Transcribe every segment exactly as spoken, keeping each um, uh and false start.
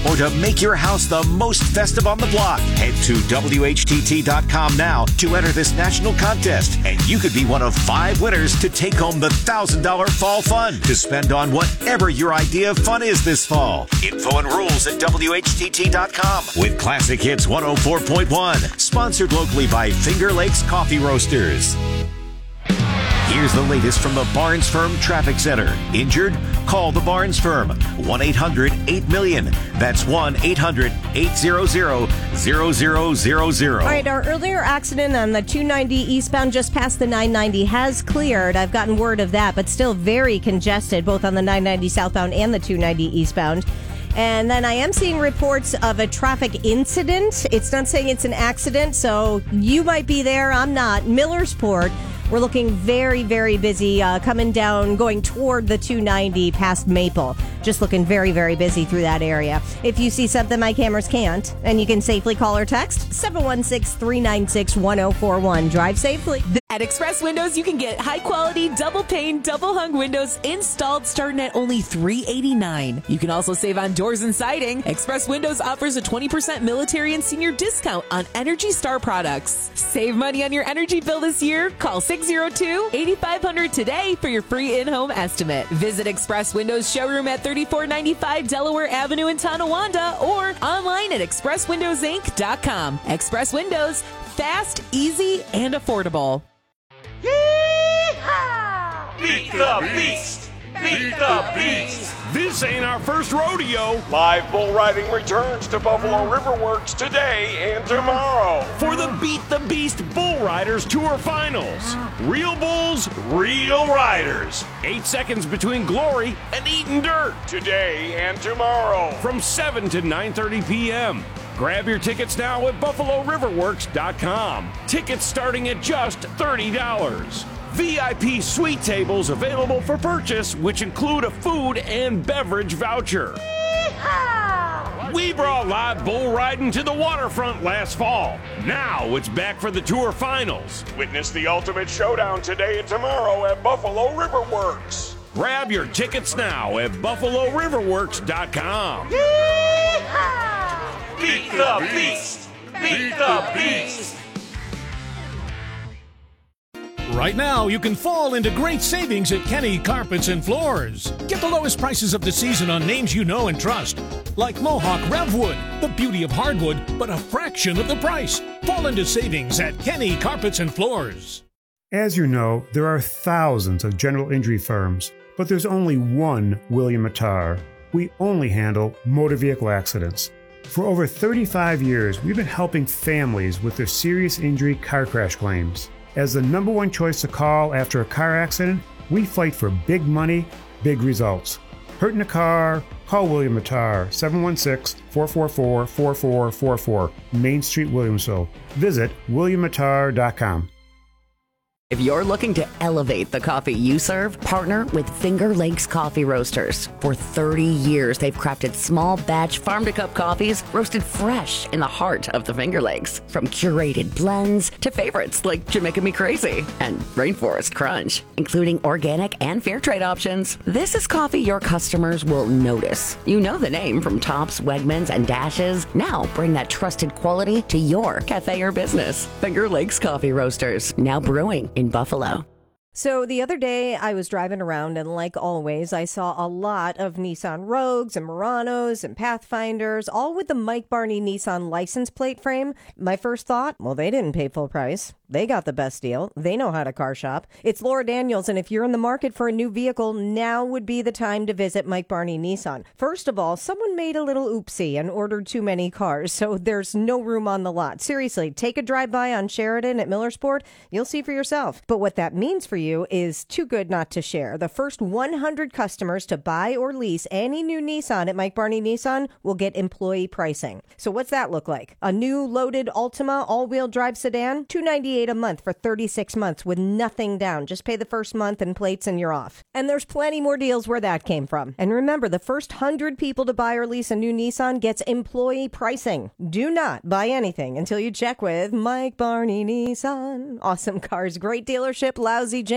or to make your house the most festive on the block. Head to W H T T dot com now to enter this national contest, and you could be one of five winners to take home the one thousand dollars Fall Fund to spend on whatever your idea of fun is this fall. Info and rules at W H T T dot com with Classic Hits one oh four point one, sponsored locally by Finger Lakes Coffee Roasters. Here's the latest from the Barnes Firm Traffic Center. Injured? Call the Barnes Firm. one eight hundred eight million. That's one eight hundred eight hundred zero zero zero zero. All right, our earlier accident on the two ninety eastbound just past the nine ninety has cleared. I've gotten word of that, but still very congested, both on the nine ninety southbound and the two ninety eastbound. And then I am seeing reports of a traffic incident. It's not saying it's an accident, so you might be there. I'm not. Millersport. We're looking very, very busy uh, coming down, going toward the two ninety past Maple. Just looking very, very busy through that area. If you see something my cameras can't, and you can safely call or text seven one six, three nine six, one oh four one. Drive safely. At Express Windows, you can get high-quality, double-pane, double-hung windows installed starting at only three hundred eighty-nine dollars. You can also save on doors and siding. Express Windows offers a twenty percent military and senior discount on Energy Star products. Save money on your energy bill this year. Call six oh two, eight five hundred today for your free in-home estimate. Visit Express Windows showroom at thirty-four ninety-five Delaware Avenue in Tonawanda or online at express windows inc dot com. Express Windows, fast, easy, and affordable. Yeehaw! Beat the beast! Beat the beast! This ain't our first rodeo. Live bull riding returns to Buffalo River Works today and tomorrow. For the Beat the Beast Bull Riders Tour Finals. Real bulls, real riders. Eight seconds between glory and eating dirt. Today and tomorrow. From seven to nine thirty p.m. Grab your tickets now at buffalo river works dot com. Tickets starting at just thirty dollars. V I P suite tables available for purchase, which include a food and beverage voucher. Yeehaw! We brought live bull riding to the waterfront last fall. Now it's back for the tour finals. Witness the ultimate showdown today and tomorrow at Buffalo River Works. Grab your tickets now at buffalo river works dot com. Yeehaw! Beat the beast! Beat the beast! Right now, you can fall into great savings at Kenny Carpets and Floors. Get the lowest prices of the season on names you know and trust, like Mohawk Revwood, the beauty of hardwood, but a fraction of the price. Fall into savings at Kenny Carpets and Floors. As you know, there are thousands of general injury firms, but there's only one William Mattar. We only handle motor vehicle accidents. For over thirty-five years, we've been helping families with their serious injury car crash claims. As the number one choice to call after a car accident, we fight for big money, big results. Hurt in a car? Call William Mattar, seven one six, four four four, four four four four, Main Street, Williamsville. Visit william mattar dot com. If you're looking to elevate the coffee you serve, partner with Finger Lakes Coffee Roasters. For thirty years, they've crafted small batch farm-to-cup coffees roasted fresh in the heart of the Finger Lakes. From curated blends to favorites like Jamaica Me Crazy and Rainforest Crunch, including organic and fair trade options. This is coffee your customers will notice. You know the name from Tops, Wegmans, and Dashes. Now bring that trusted quality to your cafe or business. Finger Lakes Coffee Roasters, now brewing in Buffalo. So the other day I was driving around and like always, I saw a lot of Nissan Rogues and Muranos and Pathfinders, all with the Mike Barney Nissan license plate frame. My first thought, well, they didn't pay full price. They got the best deal. They know how to car shop. It's Laura Daniels, and if you're in the market for a new vehicle, now would be the time to visit Mike Barney Nissan. First of all, someone made a little oopsie and ordered too many cars, so there's no room on the lot. Seriously, take a drive-by on Sheridan at Millersport. You'll see for yourself. But what that means for you is too good not to share. The first one hundred customers to buy or lease any new Nissan at Mike Barney Nissan will get employee pricing. So what's that look like? A new loaded Altima all-wheel drive sedan, two hundred ninety-eight dollars a month for thirty-six months with nothing down. Just pay the first month and plates and you're off. And there's plenty more deals where that came from. And remember, the first one hundred people to buy or lease a new Nissan gets employee pricing. Do not buy anything until you check with Mike Barney Nissan. Awesome cars, great dealership, lousy jingle.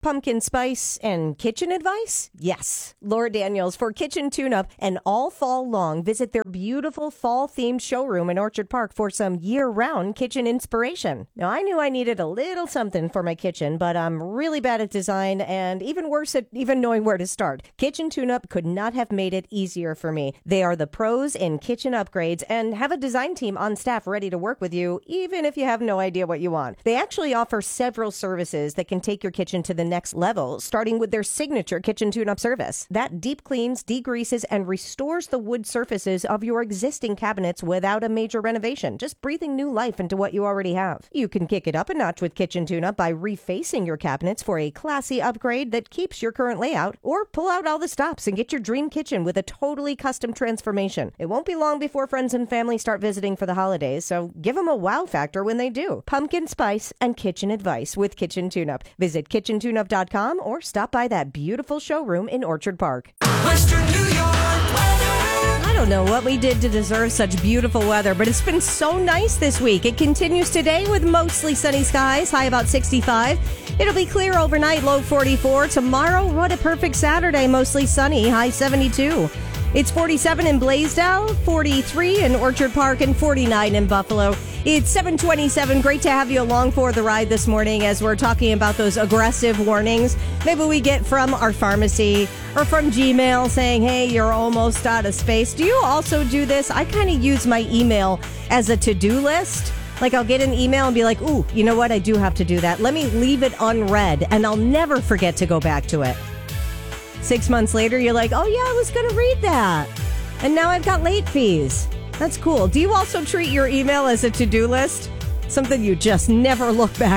pumpkin spice and kitchen advice? Yes. Laura Daniels for Kitchen Tune-Up, and all fall long, visit their beautiful fall-themed showroom in Orchard Park for some year-round kitchen inspiration. Now, I knew I needed a little something for my kitchen, but I'm really bad at design and even worse at even knowing where to start. Kitchen Tune-Up could not have made it easier for me. They are the pros in kitchen upgrades and have a design team on staff ready to work with you, even if you have no idea what you want. They actually offer several services that can take your kitchen to the next level, starting with their signature kitchen tune-up service. That deep cleans, degreases, and restores the wood surfaces of your existing cabinets without a major renovation, just breathing new life into what you already have. You can kick it up a notch with Kitchen Tune-Up by refacing your cabinets for a classy upgrade that keeps your current layout, or pull out all the stops and get your dream kitchen with a totally custom transformation. It won't be long before friends and family start visiting for the holidays, so give them a wow factor when they do. Pumpkin spice and kitchen advice with Kitchen Tune-Up. Visit kitchen tune up dot com or stop by that beautiful showroom in Orchard Park. Western New York weather. I don't know what we did to deserve such beautiful weather, but it's been so nice this week. It continues today with mostly sunny skies, high about sixty-five. It'll be clear overnight, low forty-four. Tomorrow, what a perfect Saturday, mostly sunny, high seventy-two. It's forty-seven in Blaisdell, forty-three in Orchard Park, and forty-nine in Buffalo. It's seven twenty-seven. Great to have you along for the ride this morning as we're talking about those aggressive warnings maybe we get from our pharmacy or from Gmail saying, hey, you're almost out of space. Do you also do this? I kind of use my email as a to-do list. Like, I'll get an email and be like, ooh, you know what? I do have to do that. Let me leave it unread, and I'll never forget to go back to it. Six months later, you're like, oh, yeah, I was going to read that. And now I've got late fees. That's cool. Do you also treat your email as a to-do list? Something you just never look back